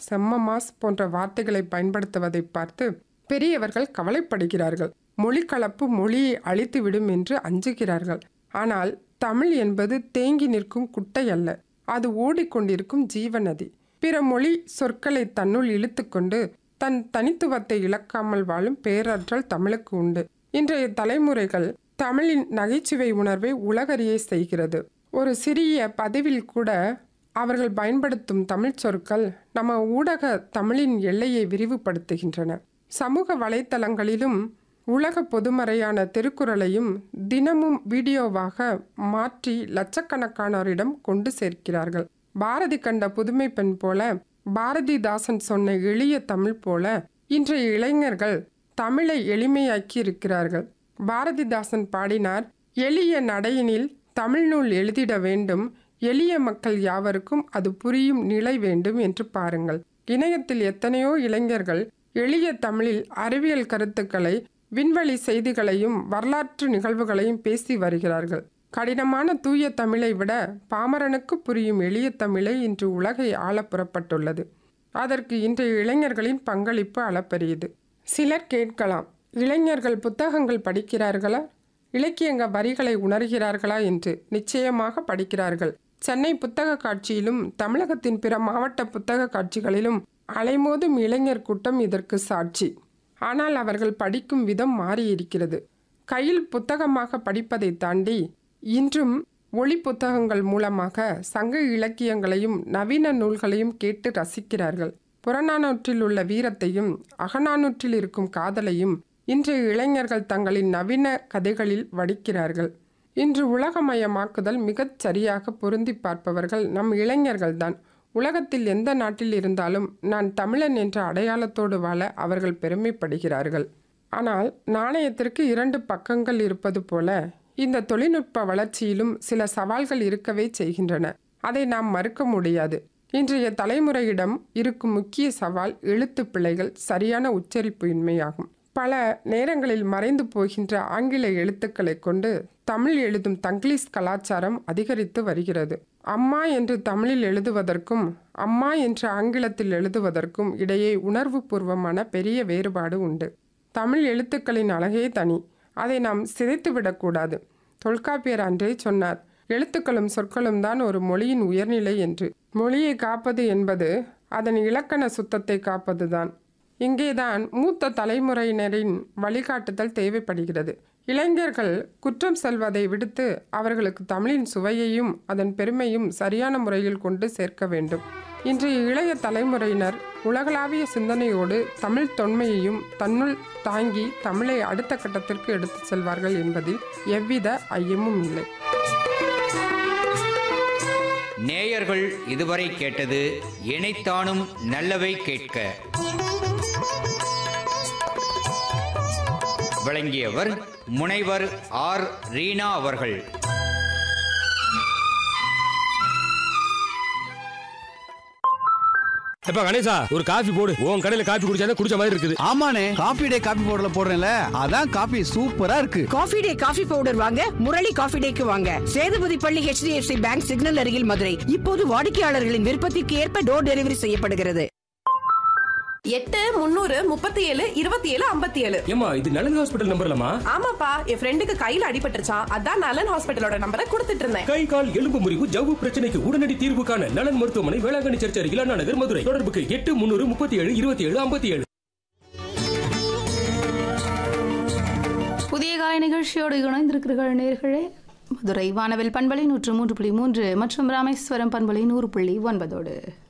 செம்மமாஸ் போன்ற வார்த்தைகளை பயன்படுத்துவதை பார்த்து பெரியவர்கள் கவலைப்படுகிறார்கள். மொழி கலப்பு மொழியை அழித்துவிடும் என்று அஞ்சுகிறார்கள். ஆனால் தமிழ் என்பது தேங்கி நிற்கும் குட்டை அல்ல, அது ஓடிக்கொண்டிருக்கும் ஜீவநதி. பிற மொழி சொற்களை தன்னுள் இழுத்துக்கொண்டு தன் தனித்துவத்தை இழக்காமல் வாழும் பேராற்றல் தமிழுக்கு உண்டு. இன்றைய தலைமுறைகள் தமிழின் நகைச்சுவை உணர்வை உலகறிய செய்கிறது. ஒரு சிறிய பதிவில் கூட அவர்கள் பயன்படுத்தும் தமிழ் சொற்கள் நம்ம ஊடக தமிழின் எல்லையை விரிவுபடுத்துகின்றன. சமூக வலைத்தளங்களிலும் உலக பொதுமறையான திருக்குறளையும் தினமும் வீடியோவாக மாற்றி லட்சக்கணக்கானோரிடம் கொண்டு சேர்க்கிறார்கள். பாரதி கண்ட புதுமை பெண் போல, பாரதிதாசன் சொன்ன எளிய தமிழ் போல இன்றைய இளைஞர்கள் தமிழை எளிமையாக்கி இருக்கிறார்கள். பாரதிதாசன் பாடினார், எளிய நடையினில் தமிழ்நூல் எழுதிட வேண்டும், எளிய மக்கள் யாவருக்கும் அது புரியும் நிலை வேண்டும் என்று பாருங்கள். இணையத்தில் எத்தனையோ இளைஞர்கள் எளிய தமிழில் அறிவியல் கருத்துக்களை, விண்வெளி செய்திகளையும் வரலாற்று நிகழ்வுகளையும் பேசி வருகிறார்கள். கடினமான தூய தமிழை விட பாமரனுக்கு புரியும் எளிய தமிழை இன்று உலகை ஆள புறப்பட்டுள்ளது. அதற்கு இன்றைய இளைஞர்களின் பங்களிப்பு அளப்பரியது. சிலர் கேட்கலாம், இளைஞர்கள் புத்தகங்கள் படிக்கிறார்களா, இலக்கியங்க வரிகளை உணர்கிறார்களா என்று. நிச்சயமாக படிக்கிறார்கள். சென்னை புத்தக காட்சியிலும் தமிழகத்தின் பிற மாவட்ட புத்தக காட்சிகளிலும் அலைமோதும் இளைஞர் கூட்டம் இதற்கு சாட்சி. ஆனால் அவர்கள் படிக்கும் விதம் மாறியிருக்கிறது. கையில் புத்தகமாக படிப்பதை தாண்டி இன்றும் ஒளி புத்தகங்கள் மூலமாக சங்க இலக்கியங்களையும் நவீன நூல்களையும் கேட்டு ரசிக்கிறார்கள். புறநானூற்றில் உள்ள வீரத்தையும் அகநானூற்றில் இருக்கும் காதலையும் இன்றைய இளைஞர்கள் தங்களின் நவீன கதைகளில் வடிக்கிறார்கள். இன்று உலகமயமாக்குதல் மிகச் சரியாக பொருந்தி பார்ப்பவர்கள் நம் இளைஞர்கள்தான். உலகத்தில் எந்த நாட்டில் இருந்தாலும் நான் தமிழன் என்ற அடையாளத்தோடு வாழ அவர்கள் பெருமைப்படுகிறார்கள். ஆனால் நாணயத்திற்கு 2 பக்கங்கள் இருப்பது போல இந்த தொழில்நுட்ப வளர்ச்சியிலும் சில சவால்கள் இருக்கவே செய்கின்றன. அதை நாம் மறுக்க முடியாது. இன்றைய தலைமுறையிடம் இருக்கும் முக்கிய சவால் எழுத்து பிழைகள், சரியான உச்சரிப்பு இன்மையாகும். பல நேரங்களில் மறைந்து போகின்ற ஆங்கில எழுத்துக்களை கொண்டு தமிழ் எழுதும் தங்கிலீஷ் கலாச்சாரம் அதிகரித்து வருகிறது. அம்மா என்று தமிழில் எழுதுவதற்கும் அம்மா என்று ஆங்கிலத்தில் எழுதுவதற்கும் இடையே உணர்வு பூர்வமான பெரிய வேறுபாடு உண்டு. தமிழ் எழுத்துக்களின் அழகே தனி, அதை நாம் சிதைத்துவிடக்கூடாது. தொல்காப்பியர் அன்றே சொன்னார், எழுத்துக்களும் சொற்களும் தான் ஒரு மொழியின் உயர்நிலை என்று. மொழியை காப்பது என்பது அதன் இலக்கண சுத்தத்தை காப்பதுதான். இங்கேதான் மூத்த தலைமுறையினரின் வழிகாட்டுதல் தேவைப்படுகிறது. இளைஞர்கள் குற்றம் செல்வதை விடுத்து அவர்களுக்கு தமிழின் சுவையையும் அதன் பெருமையும் சரியான முறையில் கொண்டு சேர்க்க வேண்டும். இன்றைய இளைய தலைமுறையினர் உலகளாவிய சிந்தனையோடு தமிழ் தொன்மையையும் தன்னுள் தாங்கி தமிழை அடுத்த கட்டத்திற்கு எடுத்து செல்வார்கள் என்பதில் எவ்வித ஐயமும் இல்லை. நேயர்கள் இதுவரை கேட்டது இணைத்தானும் நல்லவை கேட்க. வழங்கியவர் முனைவர் ஆர். ரீனா அவர்கள். எப்ப கணேசா, ஒரு காபி போடு. உன் கடையில காபி குடிச்சா குடிச்ச மாதிரி இருக்குது. ஆமாண்ணே, காபி டே காபி பவுடர்ல போடுறேன்ல, அதான் காபி சூப்பரா இருக்கு. காபி டே காபி பவுடர் வாங்க முரளி காபி டேக்கு வாங்க. சேதுபதி பள்ளி HDFC பேங்க் சிக்னல் அருகில் மதுரை. இப்போது வாடிக்கையாளர்களின் விருப்பத்திற்கு ஏற்ப டோர் டெலிவரி செய்யப்படுகிறது. 8-337-27-57. ஏமா, இது நலன் ஹாஸ்பிடல் நம்பர்லமா? ஆமாப்பா, என் ஃப்ரெண்டுக்கு கையில அடிபட்டுருச்சான், அதான் நலன் ஹாஸ்பிடலோட நம்பரை கொடுத்துட்டு இருந்தேன். கை கால் எலும்பு முறிவு ஜவ்வு பிரச்சனைக்கு உடனடி தீர்வு காண நலன் மருத்துவமனை, வேளாங்கண்ணி சர்ச் அருகில், அண்ணா நகர், மதுரை. தொடர்புக்கு 8-337-27-57. புதிய காலை நிகழ்ச்சியோடு இணைந்திருக்கிறீர்கள் நேயர்களே. மதுரை வானவில் பண்பலை 103.3 மற்றும் ராமேஸ்வரம் பண்பலை 100.9.